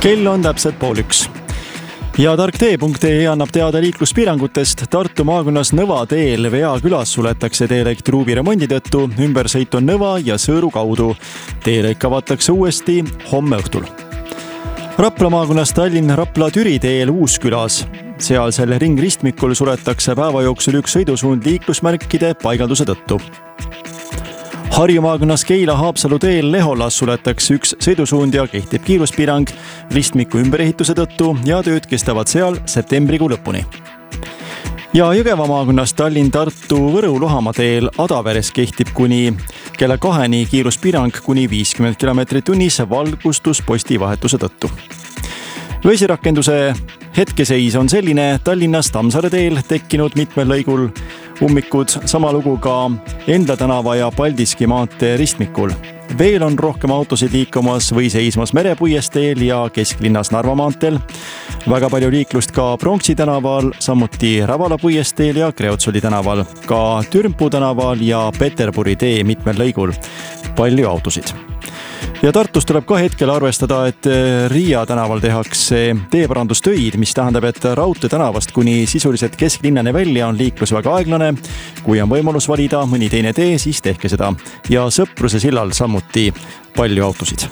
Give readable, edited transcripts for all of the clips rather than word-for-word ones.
Kell on täpselt 12:30. Ja tarktee.ee annab teada liikluspiirangutest. Tartu maakonnas Nõva teel Vea külas suletakse teelõik truubi remondi tõttu. Ümbersõit on Nõva ja Sõõru kaudu. Teelõik avatakse uuesti homme õhtul. Rapla maakonnas Tallinn-Rapla-Türi teel Uuskülas. Sealsel ringristmikul suletakse päeva jooksul üks sõidusuund liiklusmärkide paigalduse tõttu. Harju maakonnas Keila-Haapsalu teel Leholas suletakse üks sõidusuund ja kehtib kiiruspiirang ristmiku ümberehituse tõttu ja tööd kestavad seal septembrikuu lõpuni. Ja Jõgeva maakonnas Tallinn-Tartu-Võru-Lohamaa teel Adaveres kehtib kuni kella 2-ni kiiruspiirang kuni 50 km/h valgustusposti vahetuse tõttu. Vesirakenduse hetkeseis on selline: Tallinnas Tammsaare teel tekkinud mitmel lõigul ummikud, sama lugu ka Endla tänava ja Paldiski maantee ristmikul. Veel on rohkem autosid liikumas või seismas Merepuiesteel ja kesklinnas Narva maanteel. Väga palju liiklust ka Pronksi tänaval, samuti Rävala puiesteel ja Kreotsuli tänaval, ka Türmpuu tänaval ja Peterburi tee mitmel lõigul. Palju autosid. Ja Tartus tuleb ka hetkel arvestada, et Riia tänaval tehakse teeparandustöid, mis tähendab, et Raudtee tänavast kuni sisuliselt kesklinnani välja on liiklus väga aeglane. Kui on võimalus valida mõni teine tee, siis tehke seda. Ja Sõpruse sillal samuti palju autosid.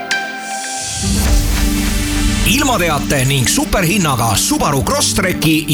Ilmateate ning superhinnaga Subaru Crosstreki